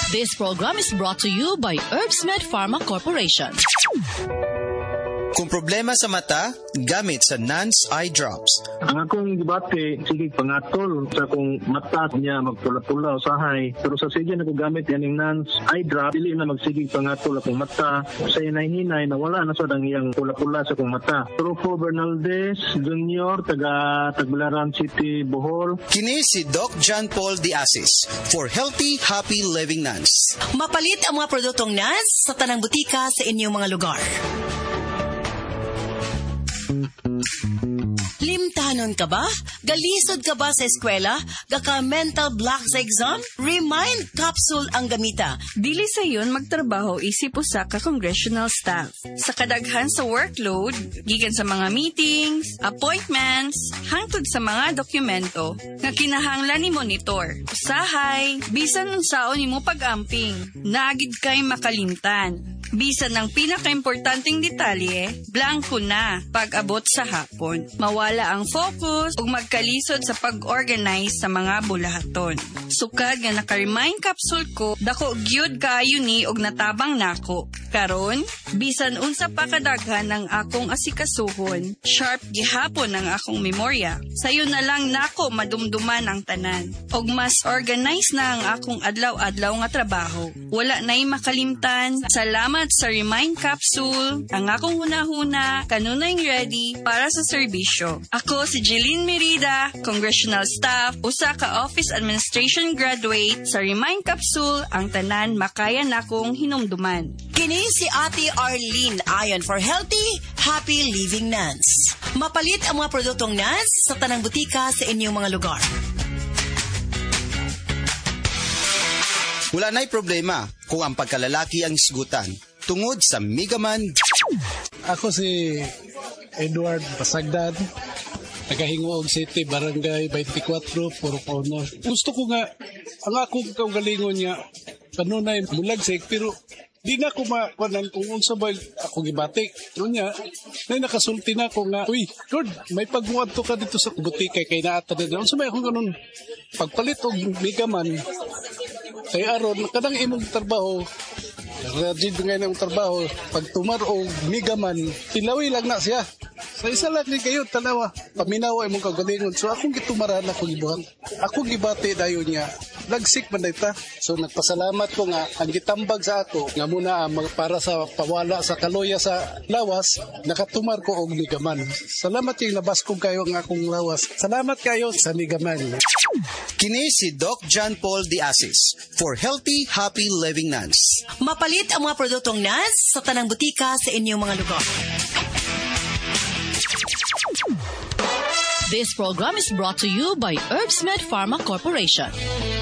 This program is brought to you by Herbsmed Pharma Corporation. Kung problema sa mata, gamit sa Nance Eye Drops. Ang akong gibati, sige pangatol sa akong mata niya magpula-pula usahay. Pero sa sige na ko gamit yan yung Nance Eye Drop, dili na magsigig pangatol akong mata. Sa hinay-hinay, nawala na sa iyang pula-pula sa akong mata. Rufo Bernaldez Jr., taga Tagbilaran City, Bohol. Kini si Doc John Paul Diasis for Healthy, Happy Living Nance. Mapalit ang mga produktong Nance sa tanang butika sa inyong mga lugar. Limtanon ka ba? Galisod ka ba sa eskwela? Gaka mental block sa exam? Remind capsule ang gamita. Dili sa yun magtrabaho isip usa ka congressional staff. Sa kadaghan sa workload, gikan sa mga meetings, appointments, hangtod sa mga dokumento nga kinahanglan ni monitor. Usahay, bisan unsaon nimo pag-amping, nagid kay makalimtan. Bisan ng pinaka-importanting detalye, blanco na pag-abot sa hapon. Mawala ang focus ug magkalisod sa pag-organize sa mga bulahaton. Sukad nga naka-remind capsule ko, dako gyud kaayo ni og natabang nako. Karon, bisan unsa pa kadaghan ng akong asikasuhon, sharp gihapon ang akong memorya. Sayo na lang nako madumduman ang tanan. Og mas organize na ang akong adlaw-adlaw nga trabaho. Wala na'y makalimtan. Salamat sa Remind Capsule, ang akong hunahuna, kanunay ready para sa serbisyo. Ako si Jeline Merida, Congressional Staff, usa ka Office Administration Graduate sa Remind Capsule, ang tanan makaya nakong hinumduman. Kini si Ate Arlene ayon for Healthy, Happy Living Nance. Mapalit ang mga produktong Nance sa tanang butika sa inyong mga lugar. Wala na'y problema kung ang pagkalalaki ang isgutan tungod sa Migaman. Ako si Edward Pasagdan, taga-Hingoog City, Barangay 24, Puro Pauno. Gusto ko nga, ang akong kaugalingon niya, kanunay mulagsik, pero di na ako makuanan kung unsa ba ako gibati. Unya, nay nakasulti na ako nga, uy, Lord, may pagmuadto ka dito sa butika kay naata na. Unsa may akong ganun pagpalit og Migaman. Kay aron kadang imong trabaho, rajid ngayon ang trabaho, pag tumaro Migaman, tilawi lang na siya. Sa isa lang ni kayo, tanawa, paminaw ay mong kagalingon. So akong gitumaran, akong gibuhang. Akong gibati dayon niya. Lagsik man dayta. So nagpasalamat ko nga, ang gitambag sa ako, nga muna para sa pawala sa kaloya sa lawas, nakatumar ko og Migaman. Salamat yung nabaskog kayo ang akong lawas. Salamat kayo sa Migaman. Kini si Doc John Paul Diasis for Healthy, Happy Living Nance. Mapalit ang mga produktong Nance sa tanang butika sa inyong mga lugar. This program is brought to you by Herbsmed Pharma Corporation.